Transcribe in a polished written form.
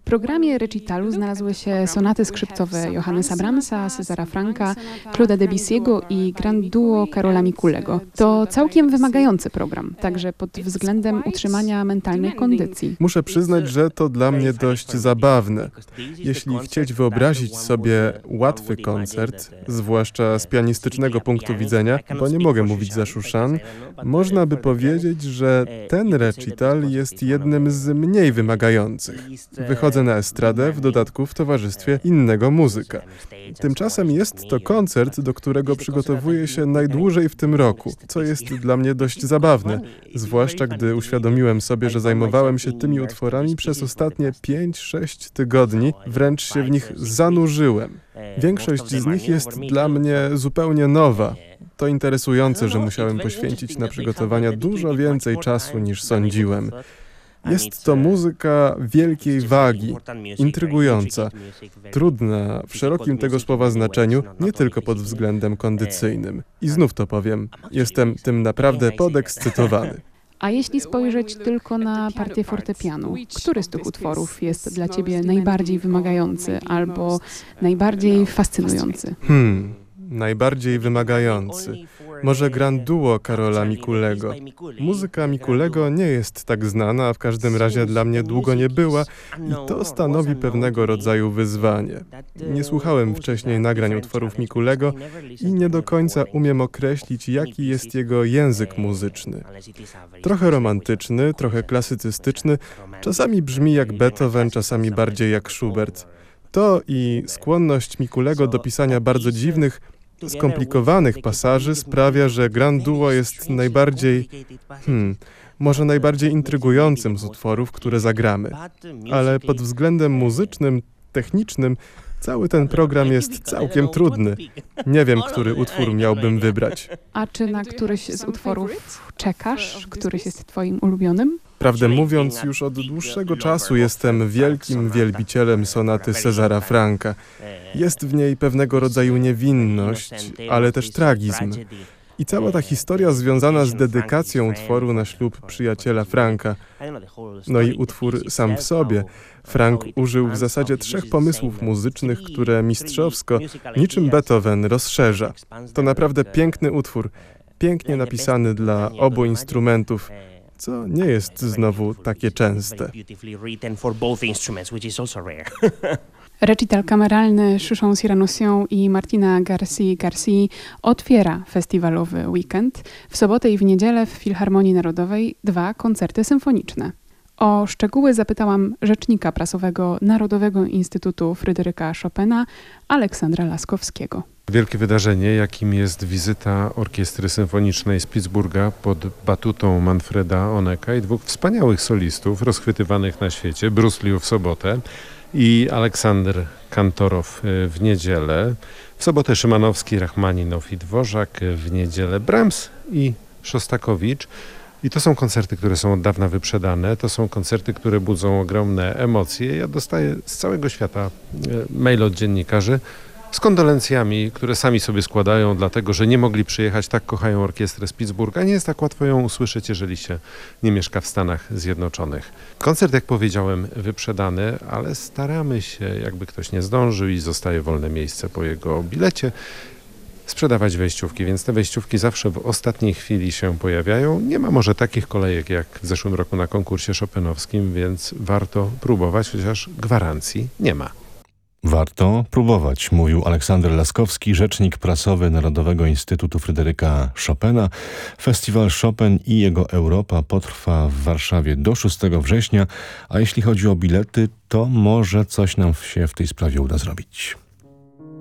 programie recitalu znalazły się sonaty skrzypcowe Johannesa Brahmsa, Cezara Franka, Claude'a Debussy'ego i Grand Duo Karola Mikulego. To całkiem wymagający program, także pod względem utrzymania mentalnej kondycji. Muszę przyznać, że to dla mnie dość zabawne. Jeśli chcieć wyobrazić sobie łatwy koncert, zwłaszcza z pianistycznego punktu widzenia, bo nie mogę mówić za Szuszan, można by powiedzieć, że ten recital jest jednym z mniej wymagających. Wychodzę na estradę, w dodatku w towarzystwie innego muzyka. Tymczasem jest to koncert, do którego przygotowuję się najdłużej w tym roku, co jest dla mnie dość zabawne, zwłaszcza gdy uświadomiłem sobie, że zajmowałem się tymi utworami przez ostatnie 5-6 tygodni, wręcz się w nich zanurzyłem. Większość z nich jest dla mnie zupełnie nowa. To interesujące, że musiałem poświęcić na przygotowania dużo więcej czasu niż sądziłem. Jest to muzyka wielkiej wagi, intrygująca, trudna w szerokim tego słowa znaczeniu, nie tylko pod względem kondycyjnym. I znów to powiem, jestem tym naprawdę podekscytowany. A jeśli spojrzeć tylko na partię fortepianu, który z tych utworów jest dla ciebie najbardziej wymagający albo najbardziej fascynujący? Najbardziej wymagający. Może Grand Duo Karola Mikulego. Muzyka Mikulego nie jest tak znana, a w każdym razie dla mnie długo nie była i to stanowi pewnego rodzaju wyzwanie. Nie słuchałem wcześniej nagrań utworów Mikulego i nie do końca umiem określić, jaki jest jego język muzyczny. Trochę romantyczny, trochę klasycystyczny, czasami brzmi jak Beethoven, czasami bardziej jak Schubert. To i skłonność Mikulego do pisania bardzo dziwnych, skomplikowanych pasaży sprawia, że Grand Duo jest może najbardziej intrygującym z utworów, które zagramy. Ale pod względem muzycznym, technicznym, cały ten program jest całkiem trudny. Nie wiem, który utwór miałbym wybrać. A czy na któryś z utworów czekasz? Któryś jest twoim ulubionym? Prawdę mówiąc, już od dłuższego czasu jestem wielkim wielbicielem sonaty Cezara Franka. Jest w niej pewnego rodzaju niewinność, ale też tragizm. I cała ta historia związana z dedykacją utworu na ślub przyjaciela Franka. No i utwór sam w sobie. Frank użył w zasadzie 3 pomysłów muzycznych, które mistrzowsko, niczym Beethoven, rozszerza. To naprawdę piękny utwór, pięknie napisany dla obu instrumentów, co nie jest znowu takie częste. Recital kameralny Szuszą Siranusią i Martina García otwiera festiwalowy weekend. W sobotę i w niedzielę w Filharmonii Narodowej 2 koncerty symfoniczne. O szczegóły zapytałam rzecznika prasowego Narodowego Instytutu Fryderyka Chopina, Aleksandra Laskowskiego. Wielkie wydarzenie, jakim jest wizyta Orkiestry Symfonicznej z Pittsburgha pod batutą Manfreda Honecka i 2 wspaniałych solistów rozchwytywanych na świecie, Bruce Liu w sobotę i Aleksander Kantorow w niedzielę. W sobotę Szymanowski, Rachmaninow i Dworzak, w niedzielę Brahms i Szostakowicz. I to są koncerty, które są od dawna wyprzedane, to są koncerty, które budzą ogromne emocje. Ja dostaję z całego świata maile od dziennikarzy z kondolencjami, które sami sobie składają, dlatego że nie mogli przyjechać, tak kochają orkiestrę z Pittsburgha. Nie jest tak łatwo ją usłyszeć, jeżeli się nie mieszka w Stanach Zjednoczonych. Koncert, jak powiedziałem, wyprzedany, ale staramy się, jakby ktoś nie zdążył i zostaje wolne miejsce po jego bilecie, sprzedawać wejściówki, więc te wejściówki zawsze w ostatniej chwili się pojawiają. Nie ma może takich kolejek jak w zeszłym roku na konkursie chopinowskim, więc warto próbować, chociaż gwarancji nie ma. Warto próbować, mówił Aleksander Laskowski, rzecznik prasowy Narodowego Instytutu Fryderyka Chopina. Festiwal Chopin i jego Europa potrwa w Warszawie do 6 września, a jeśli chodzi o bilety, to może coś nam się w tej sprawie uda zrobić.